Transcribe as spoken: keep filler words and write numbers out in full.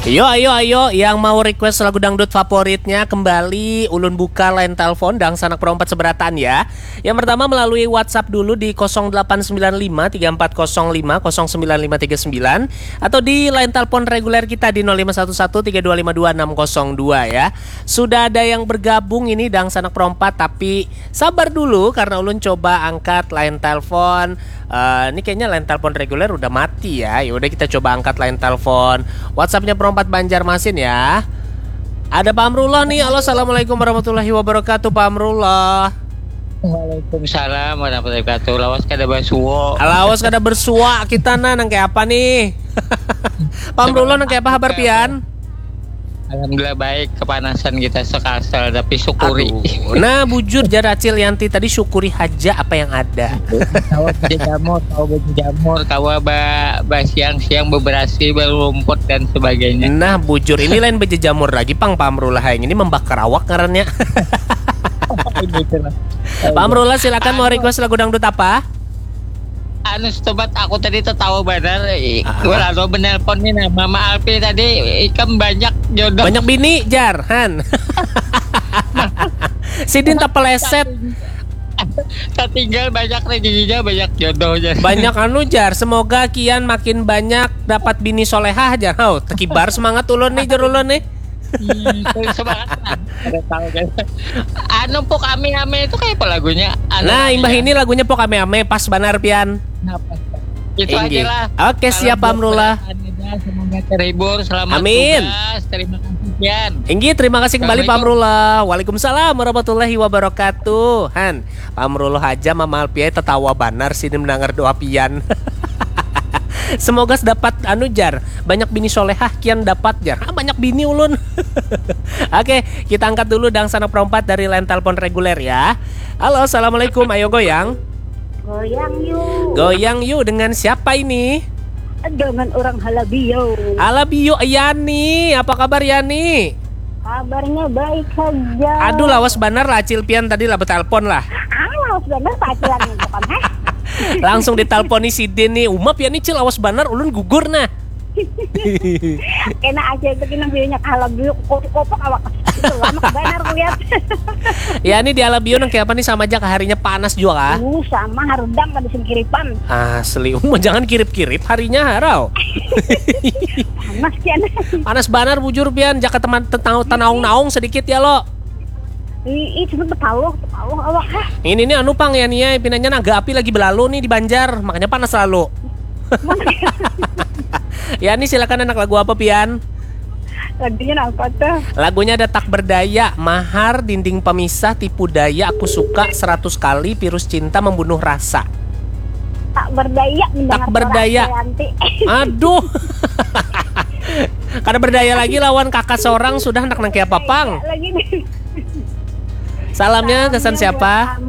Yo ayo ayo yang mau request lagu dangdut favoritnya kembali ulun buka line telepon dan sanak perompat seberatan ya. Yang pertama melalui WhatsApp dulu di nol delapan sembilan lima tiga empat nol lima nol sembilan lima tiga sembilan atau di line telepon reguler kita di nol lima satu satu tiga dua lima dua enam nol dua ya. Sudah ada yang bergabung ini dan sanak perompat tapi sabar dulu karena ulun coba angkat line telepon. Uh, ini kayaknya line telepon reguler udah mati ya. Ya udah kita coba angkat line telepon WhatsAppnya perompat Banjarmasin ya. Ada Pak Amrullah nih. Halo, assalamualaikum warahmatullahi wabarakatuh Pak Amrullah. Waalaikumsalam warahmatullahi wabarakatuh. Lawas kada bersuwo. Lawas kada bersuwa kita na nang kayak apa nih? Pak Amrullah nang kayak apa kabar pian? Alhamdulillah baik, kepanasan kita sekasar tapi syukuri. Aduh. Nah bujur Jaracil Yanti tadi syukuri aja apa yang ada. Tawa jamur, tawa baju jamur, tawa ba, ba siang-siang beberasi berumput dan sebagainya. Nah bujur ini lain beje jamur lagi Pang Pak Amrullah yang ini membakar awak ngarannya. Pak Amrullah silakan mau request lagu dangdut apa? Anu sobat aku tadi tertawa benar. Ah. Lalu menelpon nih nah, Mama Alpi tadi ikam banyak jodoh. Banyak bini jar Han. Sidin tak peleset. Tertinggal banyak rezekinya, banyak jodohnya. Banyak anu jar. Semoga kian makin banyak dapat bini solehah jar. Hau, tekibar semangat ulun nih jar ulun nih. Semangat lah. Anu pok ame-ame itu kayak apa lagunya? Anu nah imbah ya. ini lagunya pok ame-ame pas banar pian. Itu Inggi. aja lah. Oke siap Pak Amrullah. Semoga terhibur, selamat Amin. tugas. Terima kasih Pian. Inggi terima kasih kembali Pak Amrullah. Waalaikumsalam warahmatullahi wabarakatuh. Han, Pak Amrullah aja Mama Alpiai tertawa banar sini mendengar doa pian. Semoga dapat anu jar banyak bini solehah kian dapat jar. Ah, banyak bini ulun. Oke, kita angkat dulu dang sana perempat dari line telepon reguler ya. Halo, assalamualaikum. Ayo goyang. Goyang yuk. Goyang yuk dengan siapa ini? Dengan orang Halabio. Halabio Yani. Apa kabar Yani? Kabarnya baik saja. Aduh lawas banar lah Cilpian tadi lah betelpon lah. Ah, lawas benar pacilan nih bukan heh. Langsung diteleponi si Den nih. Umap ya nih Cil awas banar ulun gugur nah. Kena aja itu kena bionya Halabio kopok awak. Itu lama benar lihat. Ya ini di Halabio nang kayak apa nih sama aja harinya panas juga kah? Uh, sama harudang pada kiripan. Asli, umum jangan kirip-kirip harinya harau. Panas kian. Panas banar bujur pian jaka teman tanaung-naung sedikit ya lo. Ih, itu betaloh, betaloh awak heh. Ini nih anu Pang ya nih ya pinanya naga api lagi berlalu nih di Banjar, makanya panas selalu. Ya nih silakan anak lagu apa pian? Lagunya apa tuh? Lagunya ada Tak Berdaya, Mahar, Dinding Pemisah, Tipu Daya, Aku Suka, Seratus Kali, Virus Cinta Membunuh Rasa. Tak berdaya mendengar Tak berdaya. Aduh. Kada berdaya lagi lawan kakak seorang sudah nak nang kayak apa Pang? Lagi nih. Salamnya kesan siapa?